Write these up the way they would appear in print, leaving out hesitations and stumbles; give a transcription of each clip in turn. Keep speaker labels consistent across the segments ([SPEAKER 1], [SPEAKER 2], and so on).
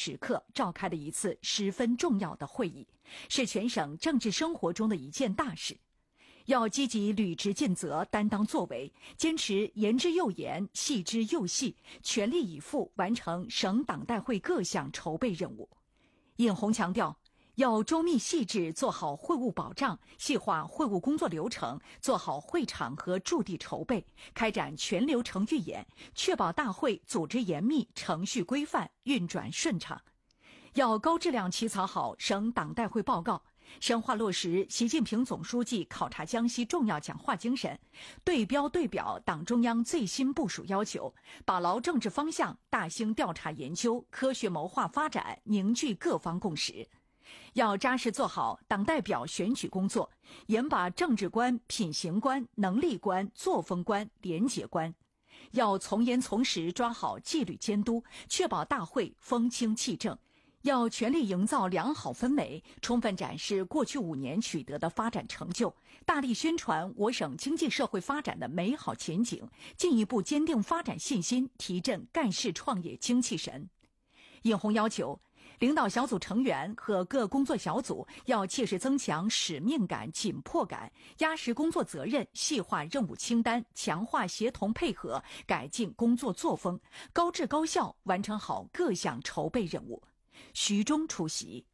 [SPEAKER 1] 时刻召开的一次十分重要的会议，是全省政治生活中的一件大事。要积极履职尽责，担当作为，坚持言之又严、细之又细，全力以赴完成省党代会各项筹备任务。尹红强调，要周密细致做好会务保障，细化会务工作流程，做好会场和驻地筹备，开展全流程预演，确保大会组织严密、程序规范、运转顺畅。要高质量起草好省党代会报告，深化落实习近平总书记考察江西重要讲话精神，对标对表党中央最新部署要求，把牢政治方向，大兴调查研究，科学谋划发展，凝聚各方共识。要扎实做好党代表选举工作，严把政治观、品行观、能力观、作风观、廉洁观。要从严从实抓好纪律监督，确保大会风清气正。要全力营造良好氛围，充分展示过去5年取得的发展成就，大力宣传我省经济社会发展的美好前景，进一步坚定发展信心，提振干事创业精气神。尹红要求，领导小组成员和各工作小组要切实增强使命感、紧迫感，压实工作责任，细化任务清单，强化协同配合，改进工作作风，高质高效完成好各项筹备任务。徐忠出席。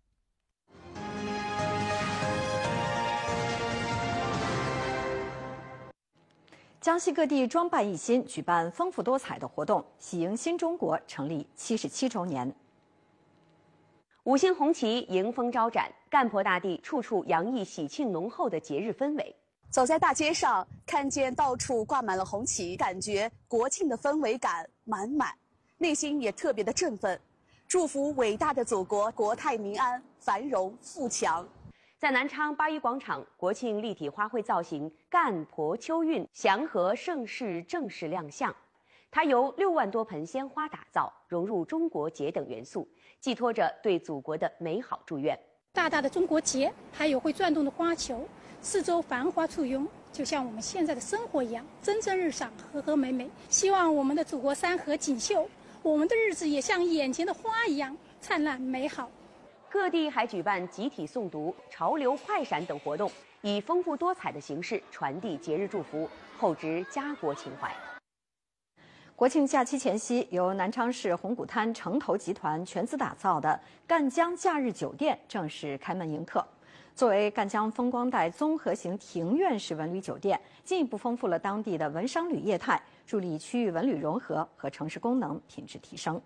[SPEAKER 2] 江西各地装扮一新，举办丰富多彩的活动，喜迎新中国成立77周年。
[SPEAKER 3] 5星红旗迎风招展，干婆大地处处洋溢喜庆浓厚的节日氛围。
[SPEAKER 4] 走在大街上，看见到处挂满了红旗，感觉国庆的氛围感满满，内心也特别的振奋。祝福伟大的祖国国泰民安、繁荣富强。
[SPEAKER 3] 在南昌八一广场，国庆立体花卉造型“干婆秋运”祥和盛世正式亮相。它由6万多盆鲜花打造，融入中国结等元素，寄托着对祖国的美好祝愿。
[SPEAKER 5] 大大的中国结，还有会转动的花球，四周繁花簇拥，就像我们现在的生活一样，蒸蒸日上，和和美美。希望我们的祖国山河锦绣，我们的日子也像眼前的花一样灿烂美好。
[SPEAKER 3] 各地还举办集体诵读、潮流快闪等活动，以丰富多彩的形式传递节日祝福，厚植家国情怀。
[SPEAKER 2] 国庆假期前夕，由南昌市红谷滩城投集团全资打造的赣江假日酒店正式开门迎客。作为赣江风光带综合型庭院式文旅酒店，进一步丰富了当地的文商旅业态，助力区域文旅融合和城市功能品质提升。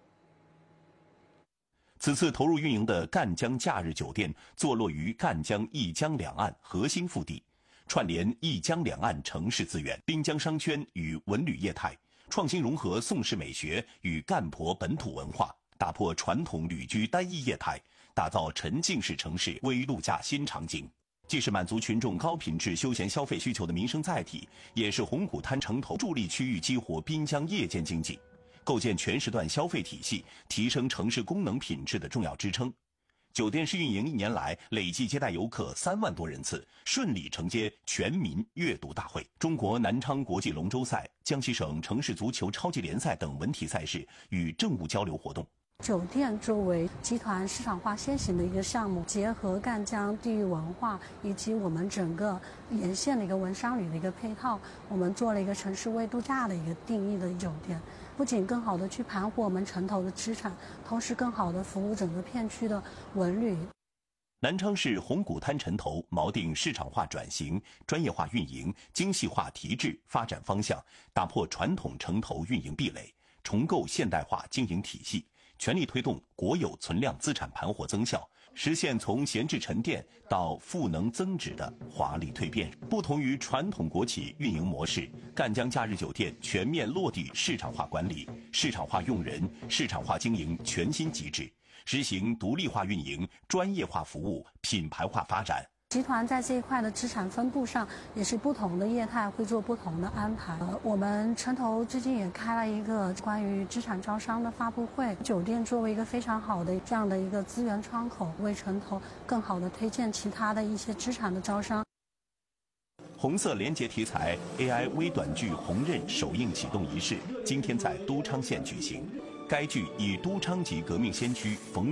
[SPEAKER 6] 此次投入运营的赣江假日酒店坐落于赣江一江两岸核心腹地，串联一江两岸城市资源、滨江商圈与文旅业态，创新融合宋式美学与赣婆本土文化，打破传统旅居单一业态，打造沉浸式城市微度假新场景。既是满足群众高品质休闲消费需求的民生载体，也是红谷滩城投助力区域激活滨江夜间经济，构建全时段消费体系，提升城市功能品质的重要支撑。酒店试运营1年来，累计接待游客3万多人次，顺利承接全民阅读大会、中国南昌国际龙舟赛、江西省城市足球超级联赛等文体赛事与政务交流活动。
[SPEAKER 7] 酒店作为集团市场化先行的一个项目，结合赣江地域文化以及我们整个沿线的一个文商旅的一个配套，我们做了一个城市微度假的一个定义的酒店，不仅更好的去盘活我们城投的资产，同时更好的服务整个片区的文旅。
[SPEAKER 6] 南昌市红谷滩城投锚定市场化转型、专业化运营、精细化提质发展方向，打破传统城投运营壁垒，重构现代化经营体系，全力推动国有存量资产盘活增效，实现从闲置沉淀到赋能增值的华丽蜕变。不同于传统国企运营模式，赣江假日酒店全面落地市场化管理、市场化用人、市场化经营全新机制，实行独立化运营、专业化服务、品牌化发展。
[SPEAKER 7] 集团在这一块的资产分布上，也是不同的业态会做不同的安排。我们城投最近也开了一个关于资产招商的发布会，酒店作为一个非常好的这样的一个资源窗口，为城投更好的推荐其他的一些资产的招商。
[SPEAKER 6] 红色连结题材 AI 微短剧《红刃》首映启动仪式今天在都昌县举行。该剧以都昌籍革命先驱冯